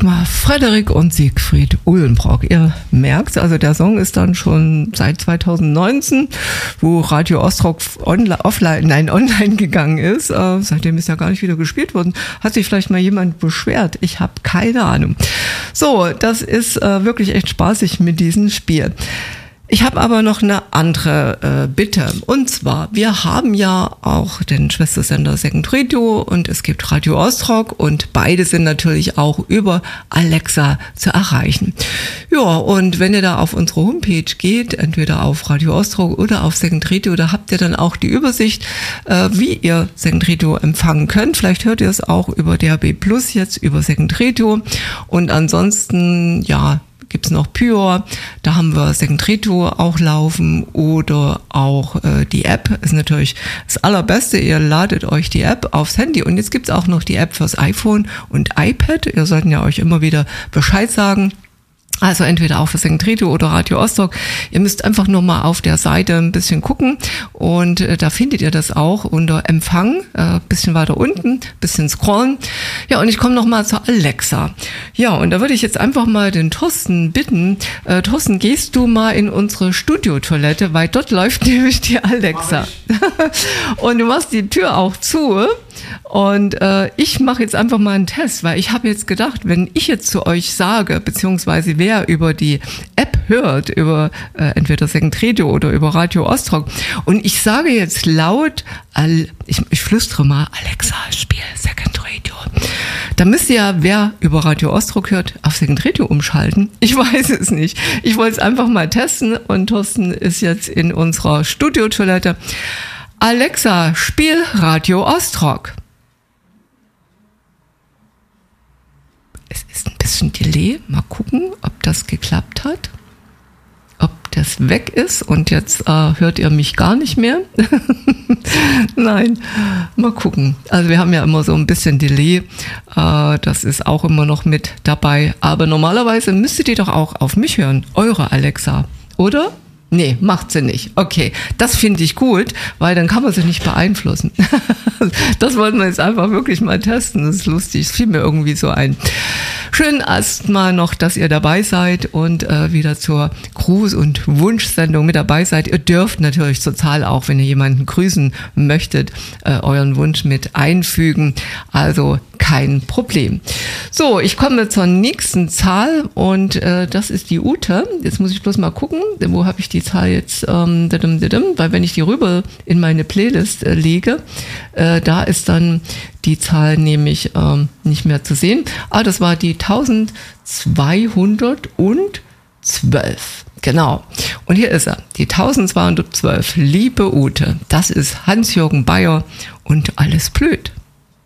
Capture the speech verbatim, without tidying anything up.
mal, Frederik und Siegfried Uhlenbrock. Ihr merkt, also der Song ist dann schon seit zweitausendneunzehn, wo Radio Ostrock online, offline, nein, online gegangen ist. Äh, seitdem ist ja gar nicht wieder gespielt worden. Hat sich vielleicht mal jemand beschwert? Ich habe keine Ahnung. So, das ist äh, wirklich echt spaßig mit diesem Spiel. Ich habe aber noch eine andere äh, Bitte. Und zwar, wir haben ja auch den Schwestersender Second Radio und es gibt Radio Ostrock und beide sind natürlich auch über Alexa zu erreichen. Ja, und wenn ihr da auf unsere Homepage geht, entweder auf Radio Ostrock oder auf Second Radio, da habt ihr dann auch die Übersicht, äh, wie ihr Second Radio empfangen könnt. Vielleicht hört ihr es auch über D A B Plus jetzt, über Second Radio. Und ansonsten, ja, gibt's noch Pure, da haben wir Second Radio auch laufen oder auch äh, die App ist natürlich das Allerbeste. Ihr ladet euch die App aufs Handy und jetzt gibt's auch noch die App fürs iPhone und iPad. Ihr sollten ja euch immer wieder Bescheid sagen. Also entweder auch für Second Radio oder Radio Ostrock. Ihr müsst einfach nur mal auf der Seite ein bisschen gucken und äh, da findet ihr das auch unter Empfang, äh, bisschen weiter unten, bisschen scrollen. Ja, und ich komme noch mal zur Alexa. Ja, und da würde ich jetzt einfach mal den Thorsten bitten. Äh, Thorsten, gehst du mal in unsere Studiotoilette, weil dort läuft nämlich die Alexa. Und du machst die Tür auch zu. Und äh, ich mache jetzt einfach mal einen Test, weil ich habe jetzt gedacht, wenn ich jetzt zu euch sage, beziehungsweise wer über die App hört, über äh, entweder Second Radio oder über Radio Ostrock, und ich sage jetzt laut, Al- ich, ich flüstere mal, Alexa, spiel Second Radio. Da müsst ihr ja, wer über Radio Ostrock hört, auf Second Radio umschalten. Ich weiß es nicht. Ich wollte es einfach mal testen und Thorsten ist jetzt in unserer Studiotoilette. Alexa, spiel Radio Ostrock. Es ist ein bisschen Delay. Mal gucken, ob das geklappt hat. Ob das weg ist und jetzt äh, hört ihr mich gar nicht mehr. Nein, mal gucken. Also wir haben ja immer so ein bisschen Delay. Äh, das ist auch immer noch mit dabei. Aber normalerweise müsstet ihr doch auch auf mich hören. Eure Alexa, oder? Nee, macht sie nicht. Okay, das finde ich gut, weil dann kann man sie nicht beeinflussen. Das wollten wir jetzt einfach wirklich mal testen. Das ist lustig, es fiel mir irgendwie so ein. Schön erstmal noch, dass ihr dabei seid und äh, wieder zur Gruß- und Wunschsendung mit dabei seid. Ihr dürft natürlich zur Zahl auch, wenn ihr jemanden grüßen möchtet, äh, euren Wunsch mit einfügen. Also kein Problem. So, ich komme zur nächsten Zahl und äh, das ist die Ute. Jetzt muss ich bloß mal gucken, wo habe ich die Zahl jetzt, ähm, didim, didim, weil wenn ich die rüber in meine Playlist äh, lege, äh, da ist dann die Zahl nämlich ähm, nicht mehr zu sehen. Ah, das war die eintausendzweihundertzwölf. Genau. Und hier ist er, die eintausendzweihundertzwölf. Liebe Ute, das ist Hans-Jürgen Bayer und alles blöd.